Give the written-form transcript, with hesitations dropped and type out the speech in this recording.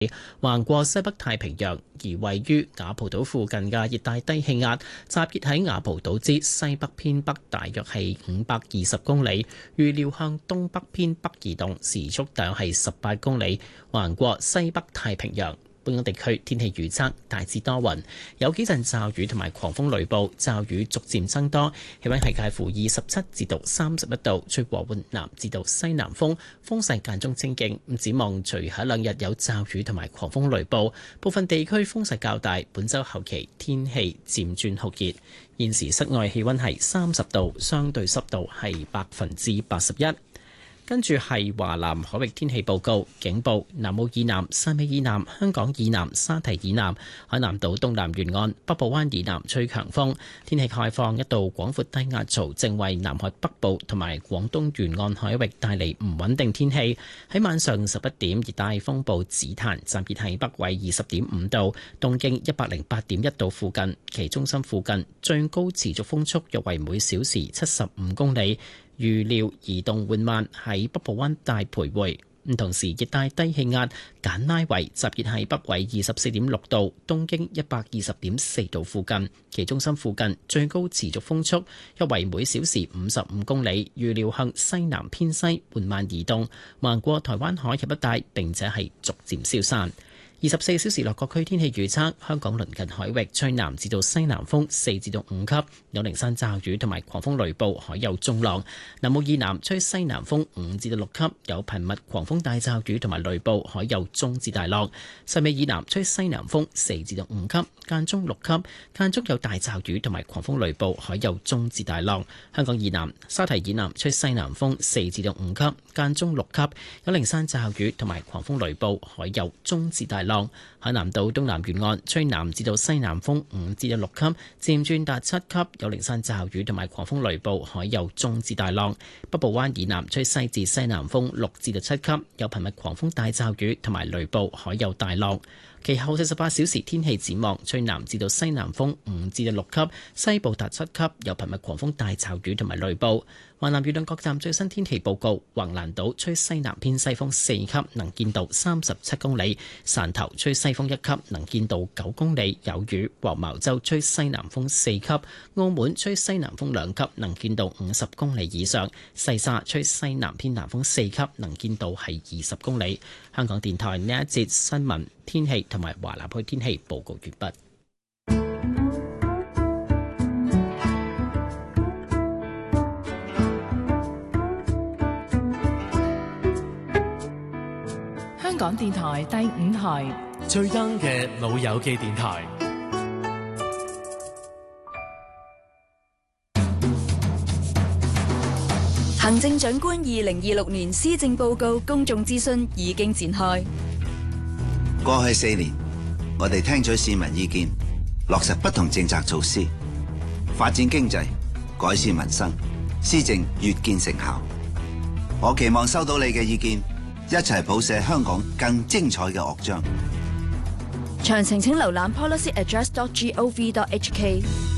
橫過西北太平洋，而位於雅蒲島附近嘅熱帶低氣壓集結喺雅蒲島之西北偏北，大約係520公里，預料向東北偏北移動，時速大約係18公里，橫過西北太平洋。本港地區天氣預測大致多雲，有幾陣驟雨同埋狂風雷暴，驟雨逐漸增多，氣溫係介乎27至到31度，吹和緩南至到西南風，風勢間中清勁。展望隨後兩日有驟雨同埋狂風雷暴，部分地區風勢較大。本週後期天氣漸轉酷熱。現時室外氣溫係30度，相對濕度係81%。跟住係華南海域天氣報告，警報：南澳以南、汕尾以南、香港以南、沙堤以南、海南島東南沿岸、北部灣以南吹強風。天氣開放，一道廣闊低壓槽正為南海北部同埋廣東沿岸海域帶嚟唔穩定天氣。喺晚上11點，熱帶風暴紫檀集結喺北緯20.5度、東經108.1度附近，其中心附近最高持續風速約為每小時75公里。預料移動緩慢，喺北部灣帶徘徊。同時，熱帶低氣壓簡拉維集結喺北緯24.6度、東經120.4度附近，其中心附近最高持續風速約為每小時55公里。預料向西南偏西緩慢移動，橫過台灣海峽一帶，並且係逐漸消散。24小時內各區天氣預測：香港鄰近海域吹南至到西南風4至到5級，有零散驟雨同埋狂風雷暴，海有中浪。南澳以南吹西南風5至到6級，有頻密狂風大驟雨同埋雷暴，海有中至大浪。汕尾以南吹西南風4至到5級，間中6級，間中有大驟雨同埋狂風雷暴，海有中至大浪。香港以南、沙堤以南吹西南風4至到5級，間中6級，有零散驟雨同埋狂風雷暴，海有中至大浪。海南島東南沿岸吹南至到西南風5至到6級，漸轉達7級，有零散驟雨同埋狂風雷暴，海有中至大浪。北部灣以南吹西至西南風6至到7級，有頻密狂風大驟雨同埋雷暴，海有大浪。其後48小時天氣展望，吹南至到西南風5至到6級，西部達7級，有頻密狂風大驟雨同埋雷暴。華南雨量各站最新天氣報告：橫瀾島吹西南偏西風4級，能見度37公里；汕頭吹西風1級，能見度9公里，有雨；黃茅洲吹西南風4級；澳門吹西南風2級，能見度50公里以上；西沙吹西南偏南風4級，能見度係20公里。香港電台呢一節新聞天氣同埋華南區天氣報告完畢。 香港電台第5台最 young 嘅老友記電台。 行政長官2026年施政報告公眾諮詢已經展開。 過去4年，我哋聽取市民意見，落實不同政策措施，發展經濟，改善民生，施政越見成效。我期望收到你嘅意見，一齊譜寫香港更精彩嘅樂章。 詳情請瀏覽 policyaddress.gov.hk。